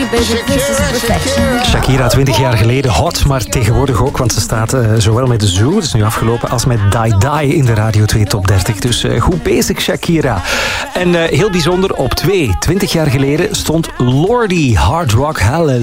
baby, this is perfection. Shakira 20 jaar geleden hot, maar tegenwoordig ook, want ze staat zowel met de Zoo, dat is nu afgelopen, als met Die Die in de Radio 2 Top 30. Dus goed bezig, Shakira. En heel bijzonder, op 2, 20 jaar geleden, stond Lordi, Hard Rock Hallelujah.